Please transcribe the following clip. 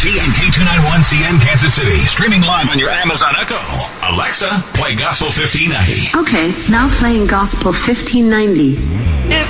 KROT and K291CN Kansas City. Streaming live on your Amazon Echo. Alexa, play Gospel 1590. Okay, now playing Gospel 1590.